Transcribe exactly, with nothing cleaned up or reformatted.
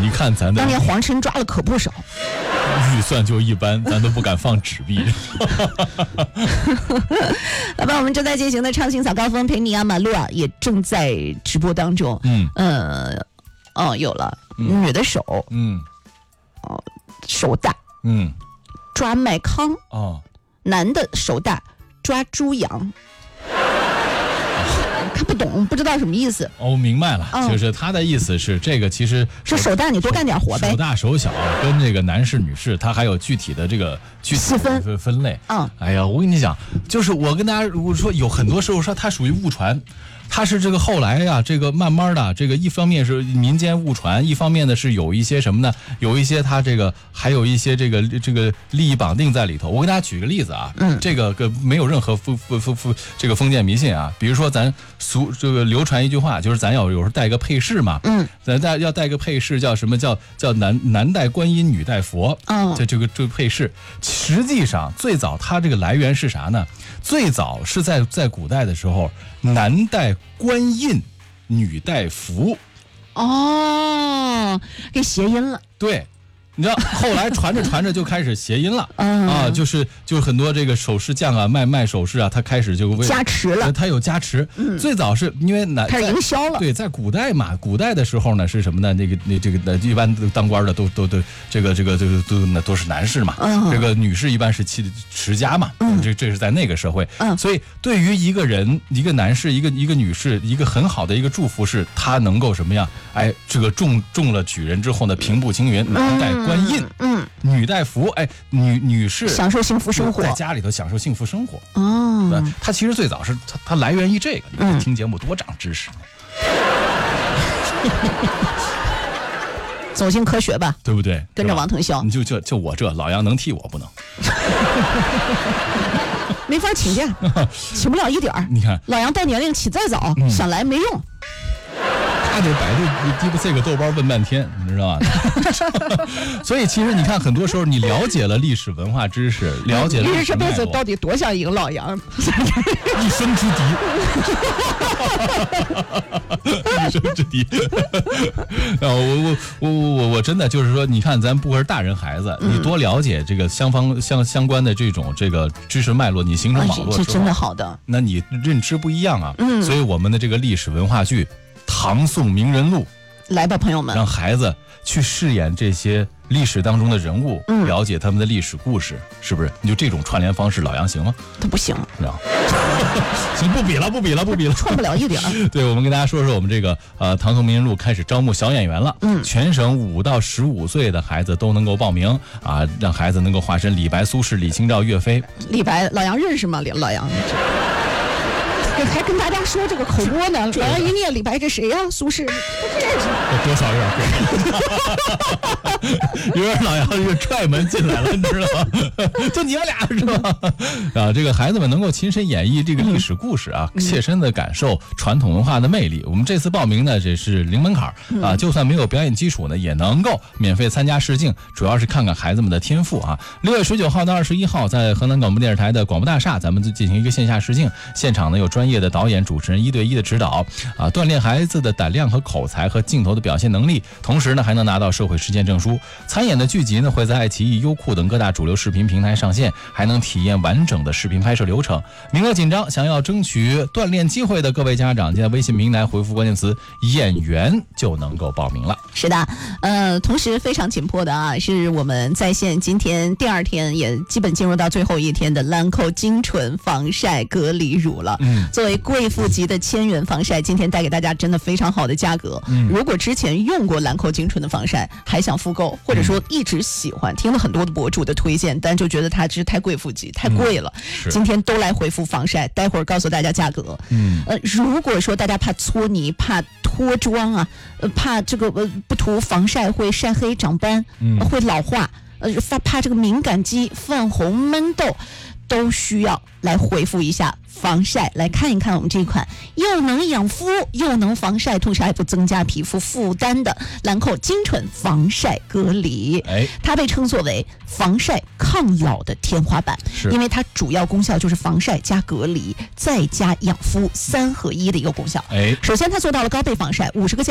一看咱的当年黄琛抓了可不少， 预算就一般，咱都不敢放纸币。 老板，我们正在进行的畅行早高峰陪你压马路啊，也正在直播当中。 嗯， 呃，哦，有了，嗯、女的手， 嗯， 哦，手大， 嗯， 抓麦糠， 哦， 男的手大，抓猪羊。看不懂，不知道什么意思。 哦，明白了， 嗯、 就是他的意思是这个，其实是手大，你多干点活呗。 手大手小跟这个男士女士，他还有具体的这个具体的分类。 嗯， 哎呀，我跟你讲，就是我跟大家我说，有很多时候说它属于误传。它是这个后来呀、啊，这个慢慢的，这个一方面是民间误传，一方面呢是有一些什么呢？有一些它这个还有一些这个这个利益绑定在里头。我给大家举个例子啊， 嗯， 这个个没有任何封封封封这个封建迷信啊。比如说咱俗这个流传一句话，就是咱要有时候带个配饰嘛， 嗯， 咱带要带个配饰叫什么叫叫男男戴观音，女戴佛， 嗯， 这这个这个配饰，实际上最早它这个来源是啥呢？最早是在在古代的时候，男戴观印，女戴福。 哦，给谐音了。 对，你知道后来传着传着就开始谐音了、 嗯、 啊，就是就是很多这个首饰匠啊，卖卖首饰啊，他开始就为加持了， 他有加持。 嗯、 最早是因为男开始营销了。 对，在古代嘛，古代的时候呢是什么呢？那个那这个一般当官的都都都这个这个这个都那都是男士嘛， 嗯、 这个女士一般是妻持家嘛， 嗯、 这这是在那个社会。 嗯， 所以对于一个人，一个男士，一个一个女士，一个很好的一个祝福是，他能够什么样？哎，这个中中了举人之后呢，平步青云，男戴观印， 嗯。嗯女戴福，哎，女女士享受幸福生活， 在家里头享受幸福生活。 哦， 对，它其实最早是它它来源于这个。你看听节目多长知识。 嗯、走进科学吧， 对不对？ 跟着王腾霄， 你就就就我这老杨能替我不能？ 没法请假，请不了一点儿。 你看老杨到年龄起再早，嗯、想来没用。 他得百度地不这个豆包问半天，你知道吗？所以其实你看，很多时候你了解了历史文化知识，了解了历史这辈子到底多想赢老杨， 一生之敌，一生之敌。啊，我我我我我真的就是说，你看咱不管是大人孩子，你多了解这个相方相相关的这种这个知识脉络，你形成网络， 这真的好的。 那你认知不一样啊。 嗯， 所以我们的这个历史文化剧。唐宋名人录， 来吧，朋友们， 让孩子去饰演这些历史当中的人物， 嗯、 了解他们的历史故事，是不是？你就这种串联方式，老杨行吗？ 他不行， 知道？行，不比了，不比了，不比了， 串不了一点儿。 对，我们跟大家说说，我们这个呃唐宋名人录开始招募小演员了， 嗯， 全省五到十五岁的孩子都能够报名啊，让孩子能够化身李白、苏轼、李清照、岳飞。 李白，老杨认识吗？老杨。还跟大家说这个口播呢，老杨一念李白，这谁呀、啊？苏轼，不认识。 多少有点过，有点老杨这个踹门进来了，你知道吗？就你们俩是吧？啊，这个孩子们能够亲身演绎这个历史故事啊，嗯、切身的感受传统文化的魅力。我们这次报名呢，这是零门槛啊，就算没有表演基础呢，也能够免费参加试镜，主要是看看孩子们的天赋啊。六月十九号到二十一号，在河南广播电视台的广播大厦，咱们就进行一个线下试镜，现场呢有专业的导演、主持人一对一的指导啊，锻炼孩子的胆量和口才和镜头的表现能力，同时呢还能拿到社会实践证书。参演的剧集呢会在爱奇艺、优酷等各大主流视频平台上线，还能体验完整的视频拍摄流程。名额紧张，想要争取锻炼机会的各位家长，在微信平台回复关键词演员就能够报名了。 是的，呃，同时非常紧迫的啊，是我们在线今天第二天也基本进入到最后一天的兰蔻精纯防晒隔离乳了。 嗯， 作为贵妇级的千元防晒，今天带给大家真的非常好的价格。 嗯， 如果之前用过兰蔻精纯的防晒，还想复购，或者说一直喜欢，听了很多的博主的推荐，但就觉得它是太贵妇级，太贵了。 嗯、 今天都来回复防晒，待会儿告诉大家价格。 嗯， 呃，如果说大家怕搓泥、怕脱妆啊，呃，怕这个呃不涂防晒会晒黑、长斑， 嗯， 会老化，呃，怕怕这个敏感肌、泛红、闷痘，都需要来回复一下防晒，来看一看我们这款又能养肤又能防晒，同时还不增加皮肤负担的兰蔻精纯防晒隔离。 哎， 它被称作为防晒抗老的天花板，因为它主要功效就是防晒加隔离再加养肤三合一的一个功效。 哎， 首先它做到了高倍防晒，五十个